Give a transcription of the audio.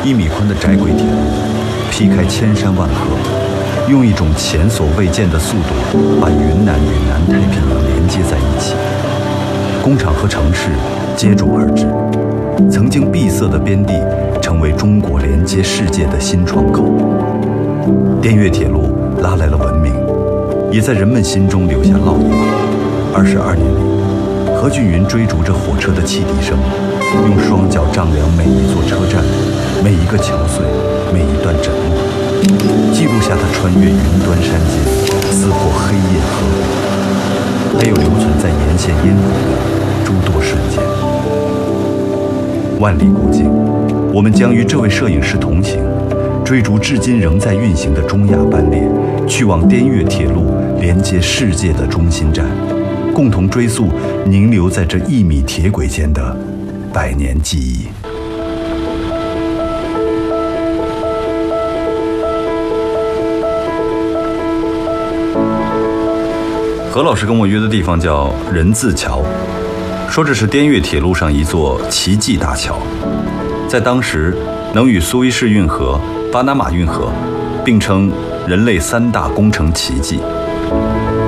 1米宽的窄轨铁路，劈开千山万河，用一种前所未见的速度，把云南与南太平洋连接在一起。工厂和城市接踵而至，曾经闭塞的边地成为中国连接世界的新窗口。滇越铁路拉来了文明，也在人们心中留下烙印。22年里，何俊云追逐着火车的汽笛声，用双脚丈量每一座车站、每一个桥隧、每一段枕木，记录下他穿越云端山间、撕破黑夜河谷，还有留存在沿线烟火的诸多瞬间。万里古径，我们将与这位摄影师同行，追逐至今仍在运行的中亚班列，去往滇越铁路连接世界的中心站，共同追溯凝留在这1米铁轨间的100年记忆。何老师跟我约的地方叫人字桥，说这是滇越铁路上一座奇迹大桥，在当时能与苏伊士运河、巴拿马运河并称人类3大工程奇迹。